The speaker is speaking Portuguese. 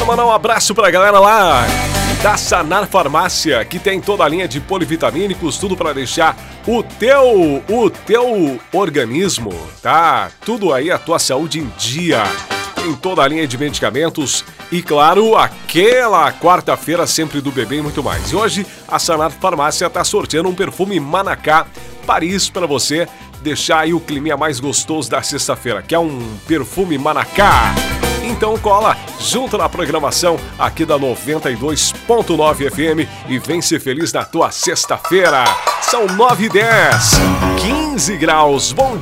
Quero mandar um abraço pra galera lá da Sanar Farmácia, que tem toda a linha de polivitamínicos, tudo para deixar o teu organismo, tá? Tudo aí, a tua saúde em dia. Tem toda a linha de medicamentos e, claro, aquela quarta-feira sempre do bebê e muito mais. E hoje a Sanar Farmácia tá sorteando um perfume Manacá Paris para você deixar aí o clima mais gostoso da sexta-feira, que é um perfume Manacá. Então cola junto na programação aqui da 92.9 FM e vem ser feliz na tua sexta-feira. São 9h10, 15 graus. Bom